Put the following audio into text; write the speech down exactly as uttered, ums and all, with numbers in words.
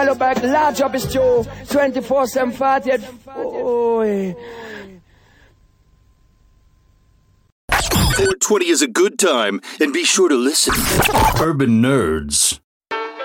Look back, large up is Joe, twenty-four seven forty. Oh, four twenty is a good time, and be sure to listen. Urban Nerds.